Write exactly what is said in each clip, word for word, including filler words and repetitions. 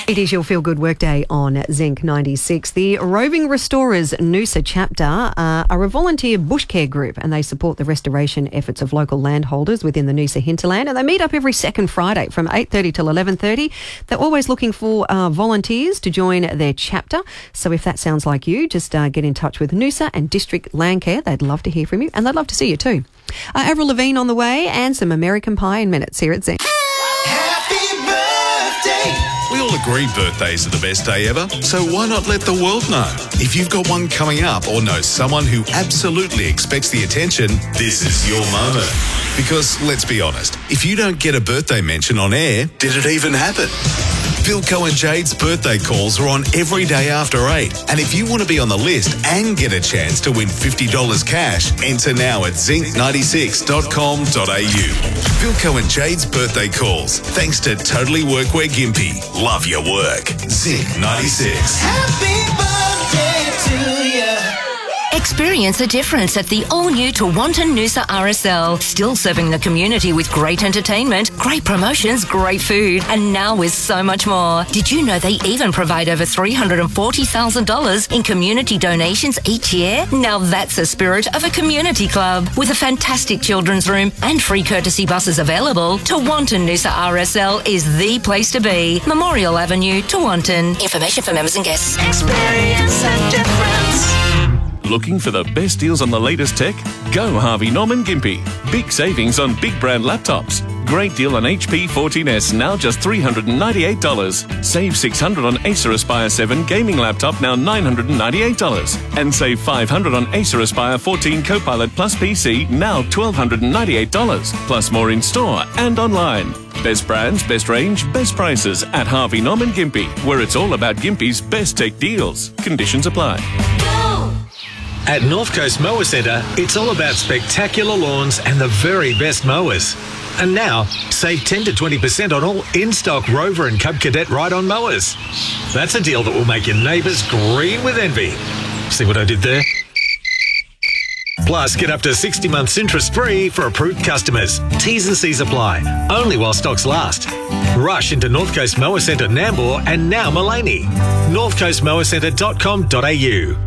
It is your Feel Good Workday on Zinc ninety-six. The Roving Restorers Noosa chapter uh, are a volunteer bush care group, and they support the restoration efforts of local landholders within the Noosa hinterland, and they meet up every second Friday from eight thirty till eleven thirty. They're always looking for uh, volunteers to join their chapter. So if that sounds like you, just uh, get in touch with Noosa and District Landcare. They'd love to hear from you, and they'd love to see you too. Uh, Avril Lavigne on the way, and some American Pie in minutes here at Zinc. We all agree birthdays are the best day ever, so why not let the world know? If you've got one coming up or know someone who absolutely expects the attention, this is your moment. Because, let's be honest, if you don't get a birthday mention on air, did it even happen? Philco and Jade's birthday calls are on every day after eight. And if you want to be on the list and get a chance to win fifty dollars cash, enter now at zinc ninety-six dot com dot a u. Philco and Jade's birthday calls. Thanks to Totally Workwear Gympie. Love your work. Zinc ninety-six. Happy birthday to you. Experience a difference at the all-new Tewantin Noosa R S L. Still serving the community with great entertainment, great promotions, great food, and now with so much more. Did you know they even provide over three hundred forty thousand dollars in community donations each year? Now that's the spirit of a community club. With a fantastic children's room and free courtesy buses available, Tewantin Noosa R S L is the place to be. Memorial Avenue, Tewantin. Information for members and guests. Experience a difference. Looking for the best deals on the latest tech? Go Harvey Norman Gympie. Big savings on big brand laptops. Great deal on H P fourteen S, now just three hundred ninety-eight dollars. Save six hundred dollars on Acer Aspire seven gaming laptop, now nine hundred ninety-eight dollars. And save five hundred dollars on Acer Aspire fourteen Copilot Plus P C, now one thousand two hundred ninety-eight dollars. Plus more in store and online. Best brands, best range, best prices at Harvey Norman Gympie, where it's all about Gympie's best tech deals. Conditions apply. At North Coast Mower Centre, it's all about spectacular lawns and the very best mowers. And now, save ten to twenty percent on all in-stock Rover and Cub Cadet ride-on mowers. That's a deal that will make your neighbours green with envy. See what I did there? Plus, get up to sixty months interest-free for approved customers. T's and C's apply, only while stocks last. Rush into North Coast Mower Centre Nambour and now Mullaney. north coast mower centre dot com dot a u.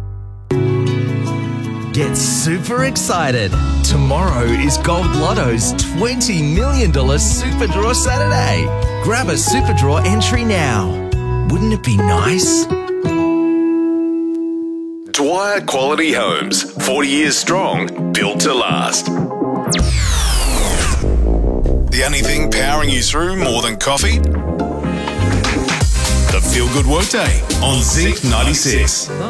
Get super excited. Tomorrow is Gold Lotto's twenty million dollars Super Draw Saturday. Grab a Super Draw entry now. Wouldn't it be nice? Dwyer Quality Homes. forty years strong, built to last. The only thing powering you through more than coffee? The Feel Good Workday on Zinc ninety-six.